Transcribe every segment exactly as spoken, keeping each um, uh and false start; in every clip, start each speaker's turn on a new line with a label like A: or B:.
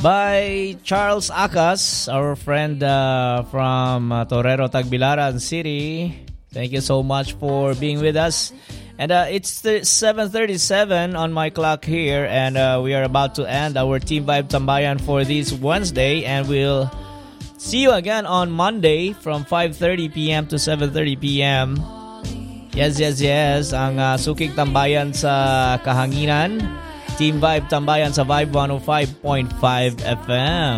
A: by Charles Acas, our friend uh, from uh, Torero, Tagbilaran City. Thank you so much for being with us. And uh, it's seven thirty-seven on my clock here, and uh, we are about to end our Team Vibe Tambayan for this Wednesday, and we'll see you again on Monday from five thirty p.m. to seven thirty p.m. Yes, yes, yes. Ang uh, Sukig Tambayan sa Kahanginan. Team Vibe Tambayan sa Vibe one oh five point five F M.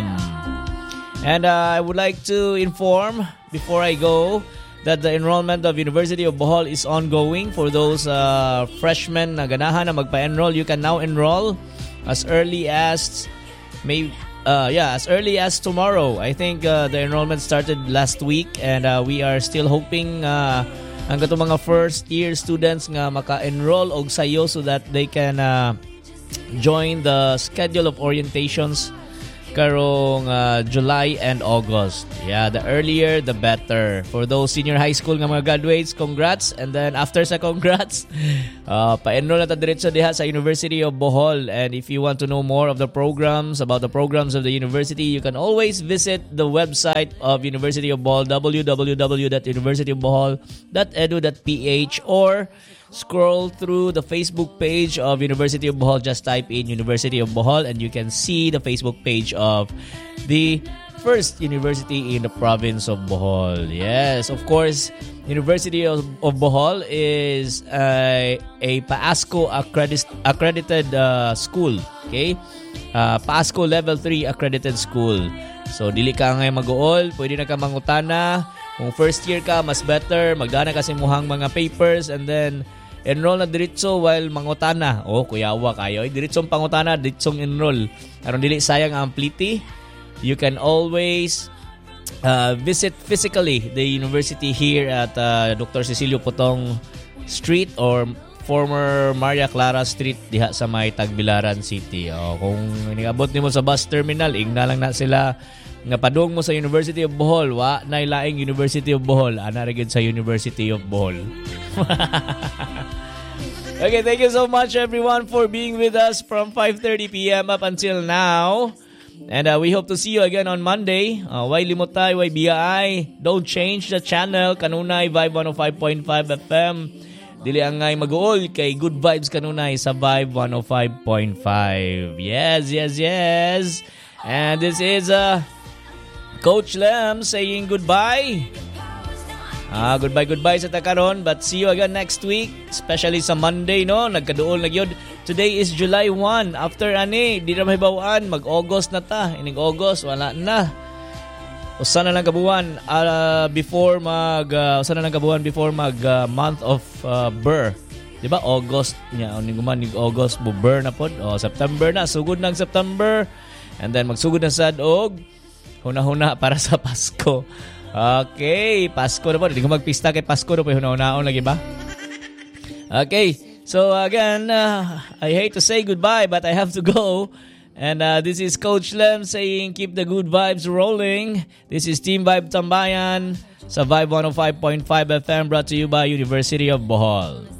A: And uh, I would like to inform before I go that the enrollment of University of Bohol is ongoing. For those uh, freshmen na ganahan na magpa-enroll, you can now enroll as early as may uh, yeah as early as tomorrow. I think uh, the enrollment started last week, and uh, we are still hoping uh, ang katong mga first year students nga maka-enroll og sayo so that they can uh, join the schedule of orientations karong uh, July and August. Yeah, the earlier the better. For those senior high school nga mga graduates, congrats. And then after sa congrats, uh, pa-enroll na ta diretso diha sa University of Bohol. And if you want to know more of the programs, about the programs of the university, you can always visit the website of University of Bohol, w w w dot university of bohol dot e d u dot p h, or scroll through the Facebook page of University of Bohol. Just type in University of Bohol and you can see the Facebook page of the first university in the province of Bohol. Yes, of course, University of, of Bohol is a, a PASCO accredit, accredited uh, school. Okay? Uh, PASCO Level three accredited school. So, dili ka ngay mag-uol, pwede na ka mangutana. Kung first year ka, mas better. Magdana kasi muhang mga papers, and then enroll na diretso while mangutana. Oh, kuyawa kayo. Diretsong pangutana, diretsong enroll. Aron dili sayang ang pliti. You can always uh, visit physically the university here at uh, Doctor Cecilio Potong Street or former Maria Clara Street diha sa may Tagbilaran City. Oh, kung inabot nimo sa bus terminal, igna lang na sila nga padung mo sa University of Bohol. Wa nay laing University of Bohol, ana ra gyud sa University of Bohol. Okay, thank you so much everyone for being with us from five thirty p.m. up until now. And uh, we hope to see you again on Monday. Uh, why limotay, why B I? Don't change the channel. Kanunay Vibe one oh five point five F M. Dili angay mag-uol kay Good Vibes kanunay sa Vibe one oh five point five. Yes, yes, yes. And this is uh, Coach Lem saying goodbye. Ah, goodbye, goodbye sa takaron. But see you again next week. Especially sa Monday, no? Nagkaduol na gyud. Today is July first. After ani, di na mahibawaan. Mag-August na ta. Ining August, wala na. Usa na lang kabuwan uh, before mag uh, usa na lang kabuwan before mag uh, month of uh, Ber. 'Di ba? August nya, uning guman nig August bu Ber na pod. Oh, September na, sugod nang September. And then magsugod na sad og huna-huna para sa Pasko. Okay, Pasko na po. Hindi ko magpista kay Pasko na po. Huna-hunaon lagi ba? Okay, so again, uh, I hate to say goodbye but I have to go. And uh, this is Coach Lem saying keep the good vibes rolling. This is Team Vibe Tambayan sa Vibe one oh five point five F M, brought to you by University of Bohol.